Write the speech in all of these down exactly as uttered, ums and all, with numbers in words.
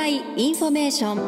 害インフォメーショ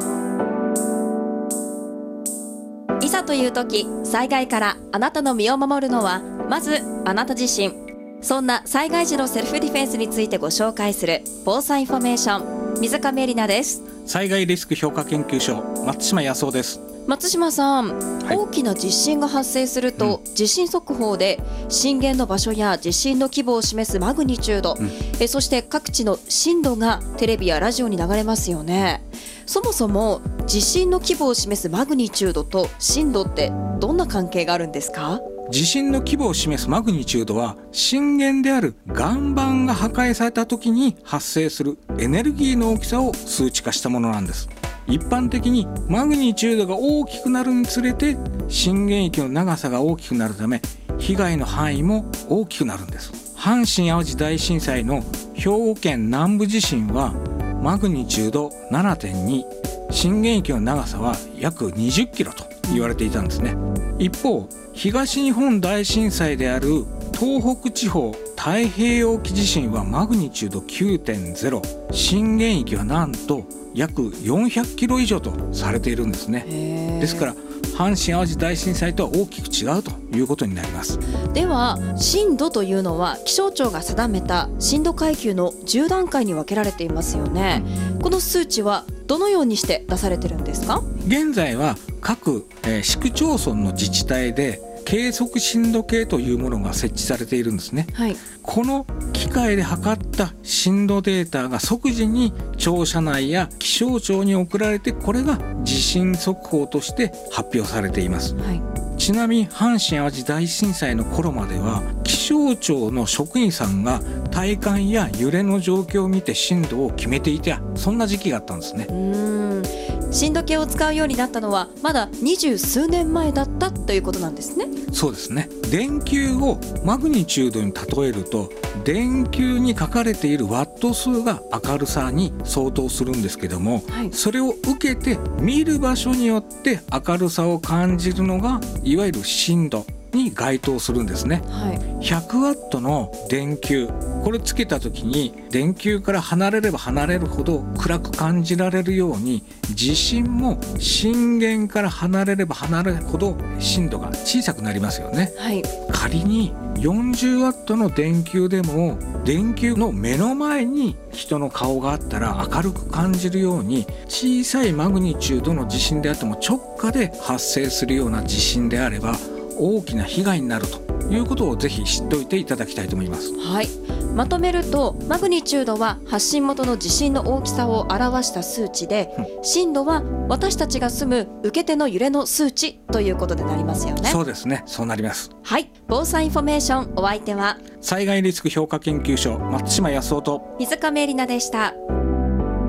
ン。いざという時、災害からあなたの身を守るのはまずあなた自身。そんな災害時のセルフディフェンスについてご紹介する防災インフォメーション、水上絵里奈です。 災害リスク評価研究所、松島康夫です。 松島さん、はい、大きな地震が発生すると、うん、地震速報で震源の場所や地震の規模を示すマグニチュード、うん、えそして各地の震度がテレビやラジオに流れますよね。そもそも地震の規模を示すマグニチュードと震度ってどんな関係があるんですか？ 地震の規模を示すマグニチュードは、震源である岩盤が破壊された時に発生するエネルギーの大きさを数値化したものなんです。一般的にマグニチュードが大きくなるにつれて震源域の長さが大きくなるため、被害の範囲も大きくなるんです。阪神・淡路大震災の兵庫県南部地震はマグニチュード ななてんに、震源域の長さは約にじゅっキロと言われていたんですね。一方、東日本大震災である東北地方太平洋沖地震はマグニチュード きゅうてんゼロ、震源域はなんと約よんひゃくキロ以上とされているんですね。ですから阪神・淡路大震災とは大きく違うということになります。 では、震度というのは気象庁が定めた震度階級のじゅうだんかいに分けられていますよね、うん、この数値はどのようにして出されてるんですか？ 現在は各、えー、市区町村の自治体で計測震度計というものが設置されているんですね、はい、この機械で測った震度データが即時に庁舎内や気象庁に送られて、これが地震速報として発表されています、はい、ちなみに阪神・淡路大震災の頃までは気象庁の職員さんが体感や揺れの状況を見て震度を決めていた、そんな時期があったんですね。 うーん、震度計を使うようになったのはまだ二十数年前だったということなんですね。 そうですね。電球をマグニチュードに例えると、電球に書かれているワット数が明るさに相当するんですけども、はい、それを受けて見る場所によって明るさを感じるのがいわゆる震度に該当するんですね、はい、ひゃくワットの電球、これつけた時に電球から離れれば離れるほど暗く感じられるように、地震も震源から離れれば離れるほど震度が小さくなりますよね、はい、仮によんじゅうワットの電球でも電球の目の前に人の顔があったら明るく感じるように、小さいマグニチュードの地震であっても直下で発生するような地震であれば大きな被害になるということをぜひ知っておいていただきたいと思います。 はい、まとめると、マグニチュードは発信元の地震の大きさを表した数値で、うん、震度は私たちが住む受け手の揺れの数値ということでなりますよね。 そうですね、そうなります。 はい、防災インフォメーション、お相手は災害リスク評価研究所、松島康夫と水上絵里奈でした。